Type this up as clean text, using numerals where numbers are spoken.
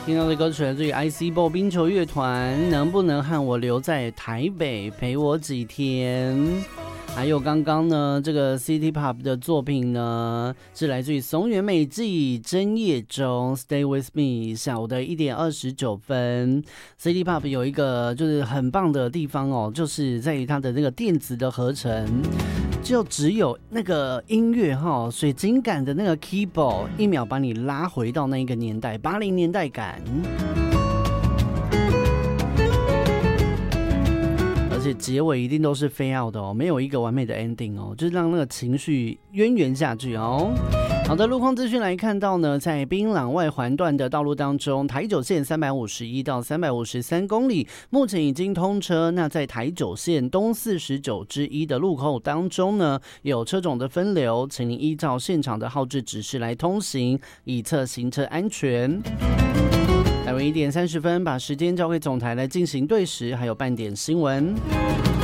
听到的歌曲来自于 ICBO 冰球乐团，能不能和我留在台北陪我几天？还有刚刚呢，这个 City Pop 的作品呢，是来自于松原美纪真夜中 Stay With Me， 下午的1点29分。City Pop 有一个就是很棒的地方哦，就是在于它的那个电子的合成。就只有那个音乐哈，水晶感的那个 keyboard， 一秒把你拉回到那个年代，80年代感。而且结尾一定都是fade out的哦，没有一个完美的 ending 哦，就是让那个情绪渊源下去哦。好的，路况资讯来看到呢，在槟榔外环段的道路当中，台九线351到353公里，目前已经通车。那在台九线东49之1的路口当中呢，有车种的分流，请您依照现场的号志指示来通行，以策行车安全。来为1点30分，把时间交给总台来进行对时，还有半点新闻。